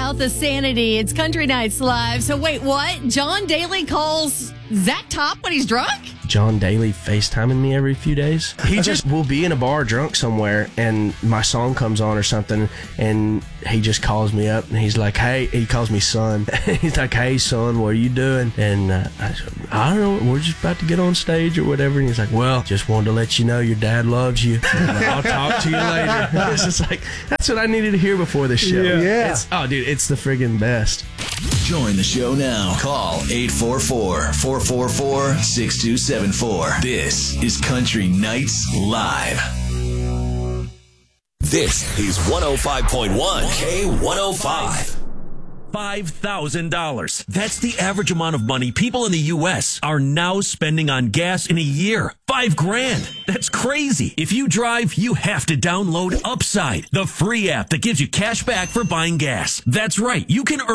about the sanity. It's Country Nights Live. So wait, what? John Daly calls Zach Top when he's drunk? John Daly FaceTiming me every few days. He just will be in a bar drunk somewhere and my song comes on or something and he just calls me up and he's like, hey, he calls me son. He's like, hey son, what are you doing? And I don't know, we're just about to get on stage or whatever. And he's like, well, just wanted to let you know your dad loves you. I'll talk to you later. It's just like, that's what I needed to hear before the show. Yeah. It's the friggin' best. Join the show now. Call 844-444-6274. This is Country Nights Live. This is 105.1 K105. $5,000. That's the average amount of money people in the U.S. are now spending on gas in a year. $5,000. That's crazy. If you drive, you have to download Upside, the free app that gives you cash back for buying gas. That's right. You can earn